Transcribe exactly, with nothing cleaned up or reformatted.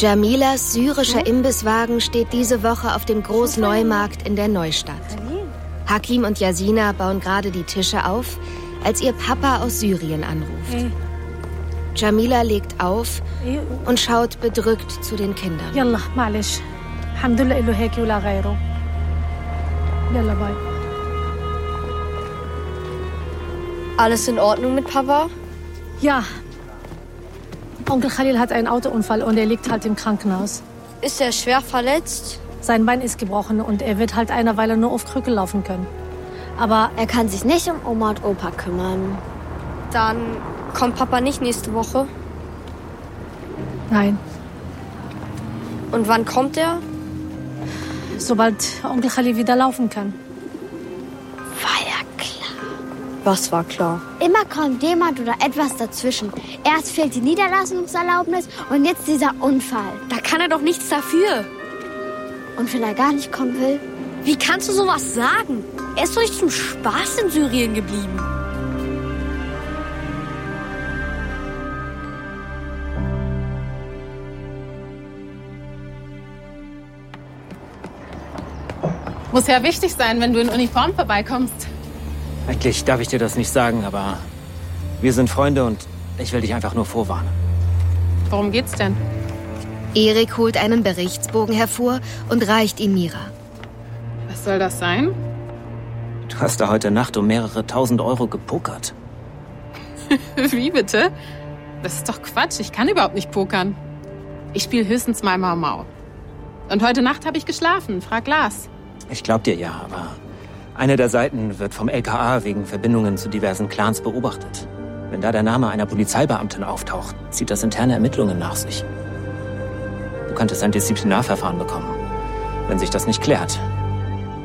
Jamilas syrischer Imbisswagen steht diese Woche auf dem Großneumarkt in der Neustadt. Hakim und Yasina bauen gerade die Tische auf, als ihr Papa aus Syrien anruft. Jamila legt auf und schaut bedrückt zu den Kindern. Yalla, ma'alish. Alhamdulillah illu heki wala ghayru. Yalla, bye. Alles in Ordnung mit Papa? Ja. Onkel Khalil hat einen Autounfall und er liegt halt im Krankenhaus. Ist er schwer verletzt? Sein Bein ist gebrochen und er wird halt eine Weile nur auf Krücke laufen können. Aber er kann sich nicht um Oma und Opa kümmern. Dann kommt Papa nicht nächste Woche? Nein. Und wann kommt er? Sobald Onkel Khalil wieder laufen kann. War ja klar. Was war klar? Immer kommt jemand oder etwas dazwischen. Erst fehlt die Niederlassungserlaubnis und jetzt dieser Unfall. Da kann er doch nichts dafür. Und wenn er gar nicht kommen will? Wie kannst du sowas sagen? Er ist doch nicht zum Spaß in Syrien geblieben. Muss ja wichtig sein, wenn du in Uniform vorbeikommst. Eigentlich darf ich dir das nicht sagen, aber wir sind Freunde und ich will dich einfach nur vorwarnen. Worum geht's denn? Erik holt einen Berichtsbogen hervor und reicht ihn Mira. Was soll das sein? Du hast da heute Nacht um mehrere tausend Euro gepokert. Wie bitte? Das ist doch Quatsch. Ich kann überhaupt nicht pokern. Ich spiele höchstens mal Mau Mau. Und heute Nacht habe ich geschlafen. Frag Lars. Ich glaub dir ja, aber eine der Seiten wird vom L K A wegen Verbindungen zu diversen Clans beobachtet. Wenn da der Name einer Polizeibeamtin auftaucht, zieht das interne Ermittlungen nach sich. Du könntest ein Disziplinarverfahren bekommen, wenn sich das nicht klärt.